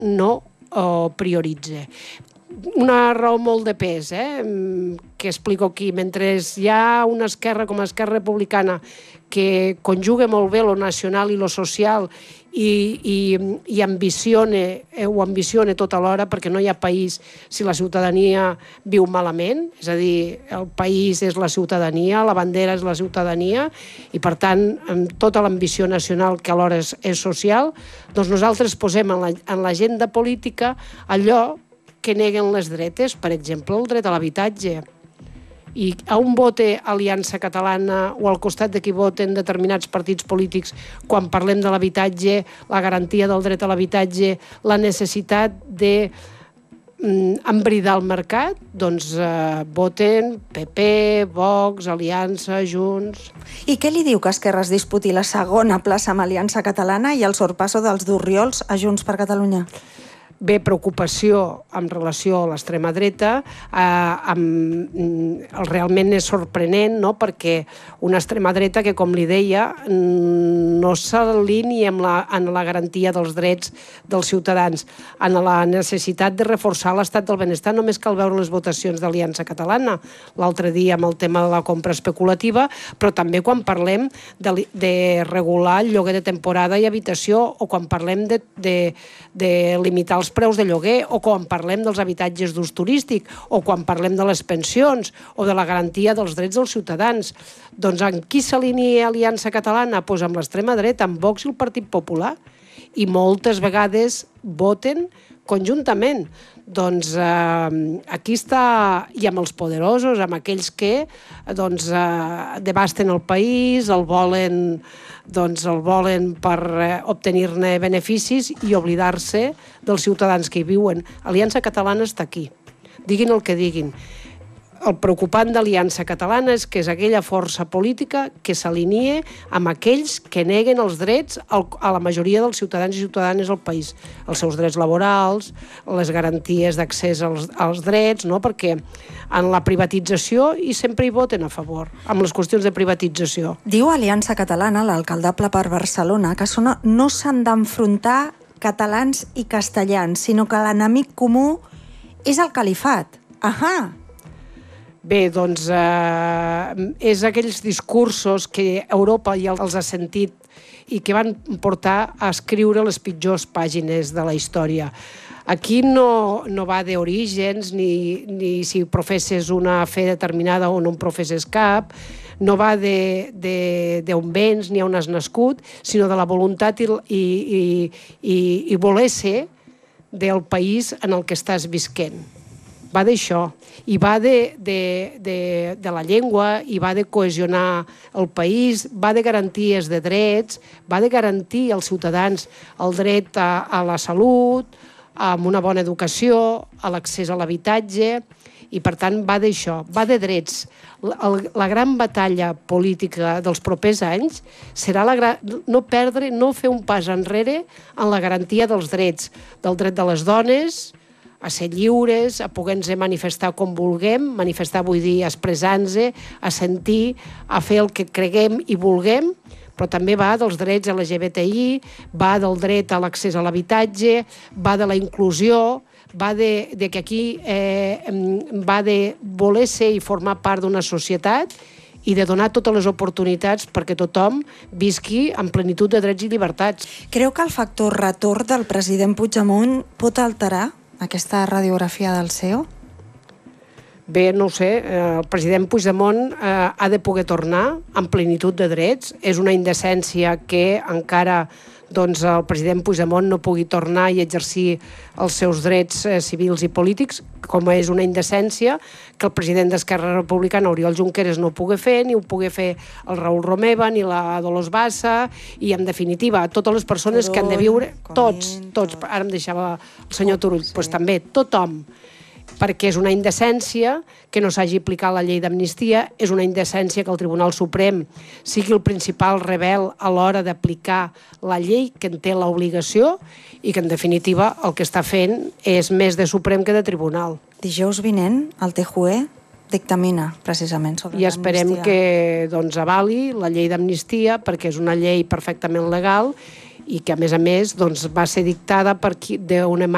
no prioritza. Una raó molt de pes, que explico aquí. Mentre hi ha una esquerra com l'Esquerra Republicana que conjuga molt bé lo nacional i lo social i ambiciona tot alhora, perquè no hi ha país si la ciutadania viu malament, és a dir, el país és la ciutadania, la bandera és la ciutadania, i per tant, amb tota l'ambició nacional que alhora és social, doncs nosaltres posem en l'agenda política allò que neguen les dretes, per exemple, el dret a l'habitatge. I a on vota Aliança Catalana o al costat de qui voten determinats partits polítics quan parlem de l'habitatge, la garantia del dret a l'habitatge, la necessitat d'embridar el mercat, doncs voten PP, Vox, Aliança, Junts... I què li diu que Esquerra es disputi la segona plaça amb Aliança Catalana i el sorpasso dels d'Orriols a Junts per Catalunya? Bé, preocupació en relació a l'extrema dreta, realment és sorprenent, no?, perquè una extrema dreta que, com li deia, no s'alinea en la garantia dels drets dels ciutadans, en la necessitat de reforçar l'estat del benestar. Només cal veure les votacions d'Aliança Catalana l'altre dia amb el tema de la compra especulativa, però també quan parlem de regular el lloguer de temporada i habitació, o quan parlem de limitar els preus de lloguer, o quan parlem dels habitatges d'ús turístic, o quan parlem de les pensions, o de la garantia dels drets dels ciutadans. Doncs en qui s'alinea Aliança Catalana? Doncs amb l'extrema dreta, amb Vox i el Partit Popular. I moltes vegades voten conjuntament. Doncs aquí està, i amb els poderosos, amb aquells que devasten el país, el volen per obtenir-ne beneficis i oblidar-se dels ciutadans que hi viuen. Aliança Catalana està aquí, diguin el que diguin. El preocupant d'Aliança Catalana és que és aquella força política que s'alinea amb aquells que neguen els drets a la majoria dels ciutadans i ciutadanes del país. Els seus drets laborals, les garanties d'accés als drets, no? Perquè en la privatització i sempre hi voten a favor, amb les qüestions de privatització. Diu Aliança Catalana, l'alcaldable per Barcelona, que no s'han d'enfrontar catalans i castellans, sinó que l'enemic comú és el califat. Ahà! Bé, doncs és aquells discursos que Europa ja els ha sentit i que van portar a escriure les pitjors pàgines de la història. Aquí no va d'orígens, ni si professes una fe determinada o no en professes cap, no va d'on vens ni on has nascut, sinó de la voluntat i voler ser del país en el que estàs visquent. Va d'això, i va de la llengua, i va de cohesionar el país, va de garanties de drets, va de garantir als ciutadans el dret a la salut, a una bona educació, a l'accés a l'habitatge, i per tant va d'això, va de drets. La gran batalla política dels propers anys serà no fer un pas enrere en la garantia dels drets, del dret de les dones, a ser lliures, a poder-nos manifestar com vulguem, manifestar vull dir expressar-nos, a sentir, a fer el que creguem i vulguem, però també va dels drets LGBTI, va del dret a l'accés a l'habitatge, va de la inclusió, va de que aquí va de voler ser i formar part d'una societat i de donar totes les oportunitats perquè tothom visqui en plenitud de drets i llibertats. Creu que el factor retorn del president Puigdemont pot alterar aquesta radiografia del CEO? Bé, no ho sé, el president Puigdemont ha de poder tornar en plenitud de drets. És una indecència que encara el president Puigdemont no pugui tornar i exercir els seus drets civils i polítics, com és una indecència que el president d'Esquerra Republicana, Oriol Junqueras, no ho pugui fer, ni ho pugui fer el Raül Romeva, ni la Dolors Bassa, i en definitiva, totes les persones que han de viure, tots, ara em deixava el senyor Turull, doncs també, tothom, perquè és una indecència que no s'hagi aplicat la llei d'amnistia, és una indecència que el Tribunal Suprem sigui el principal rebel a l'hora d'aplicar la llei que en té l'obligació i que, en definitiva, el que està fent és més de Suprem que de Tribunal. Dijous vinent, el TJUE dictamina precisament sobre l'amnistia. I esperem que avali la llei d'amnistia, perquè és una llei perfectament legal i que, a més, va ser dictada d'una